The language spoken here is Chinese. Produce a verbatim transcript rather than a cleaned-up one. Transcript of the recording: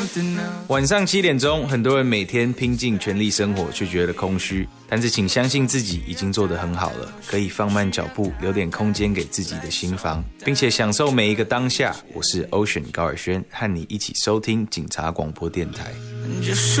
晚上七点钟，很多人每天拼尽全力生活，却觉得空虚。但是请相信自己已经做得很好了，可以放慢脚步，留点空间给自己的心房，并且享受每一个当下。我是 Ocean 高尔轩，和你一起收听警察广播电台。